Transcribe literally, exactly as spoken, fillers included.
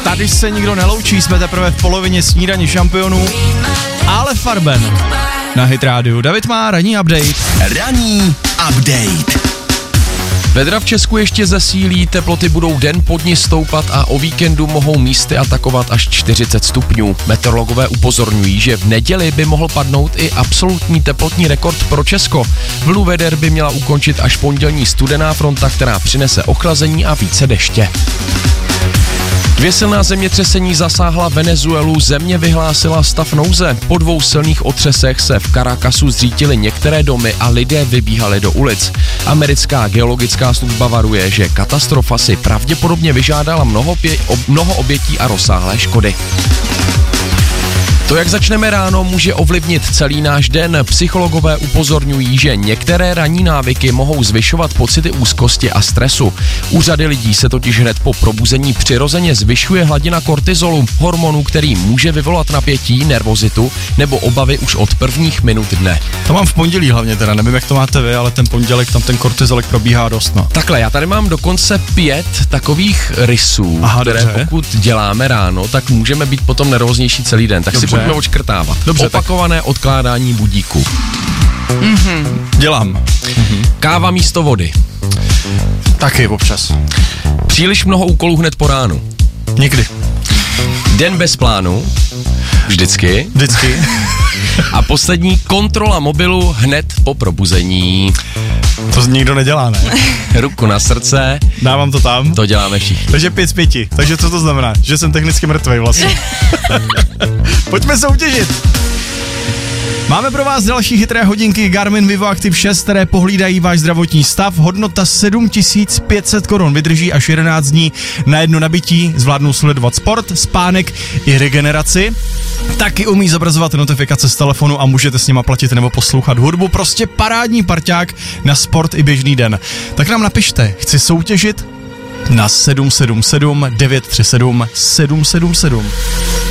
tady se nikdo neloučí, jsme teprve v polovině snídaní šampionů, ale Farben na Hit rádiu. David má ranní update. Ranní update. Vedra v Česku ještě zesílí, teploty budou den po dni stoupat a o víkendu mohou místy atakovat až čtyřicet stupňů. Meteorologové upozorňují, že v neděli by mohl padnout i absolutní teplotní rekord pro Česko. Vlnu veder by měla ukončit až pondělní studená fronta, která přinese ochlazení a více deště. Dvě silná zemětřesení zasáhla Venezuelu, země vyhlásila stav nouze. Po dvou silných otřesech se v Caracasu zřítily některé domy a lidé vybíhali do ulic. Americká geologická služba varuje, že katastrofa si pravděpodobně vyžádala mnoho, pě- ob- mnoho obětí a rozsáhlé škody. To, jak začneme ráno, může ovlivnit celý náš den. Psychologové upozorňují, že některé ranní návyky mohou zvyšovat pocity úzkosti a stresu. U řady lidí se totiž hned po probuzení přirozeně zvyšuje hladina kortizolu, hormonu, který může vyvolat napětí, nervozitu nebo obavy už od prvních minut dne. To mám v pondělí hlavně teda, nevím, jak to máte vy, ale ten pondělek tam ten kortizolek probíhá dost, no. Takhle, já tady mám dokonce pět takových rysů, Aha, které dobře. Pokud děláme ráno, tak můžeme být potom nervóznější celý den. Tak dobře. Si pojďme odškrtávat. Dobře, opakované tak. Odkládání budíku. Mm-hmm. Dělám. Mm-hmm. Káva místo vody. Taky občas. Příliš mnoho úkolů hned po ránu. Někdy. Den bez plánu. Vždycky. Vždycky. A poslední, kontrola mobilu hned po probuzení. To nikdo nedělá, ne? Ruku na srdce. Dávám to tam. To děláme všichni. Takže pět z pěti. Takže co to znamená? Že jsem technicky mrtvej vlastně. Pojďme soutěžit. Máme pro vás další chytré hodinky Garmin Vivo Active šest, které pohlídají váš zdravotní stav. Hodnota sedm tisíc pět set korun, vydrží až jedenáct dní na jedno nabití, zvládnou sledovat sport, spánek i regeneraci. Taky umí zobrazovat notifikace z telefonu a můžete s nima platit nebo poslouchat hudbu. Prostě parádní parťák na sport i běžný den. Tak nám napište, chci soutěžit na sedm sedm sedm devět tři sedm sedm sedm sedm.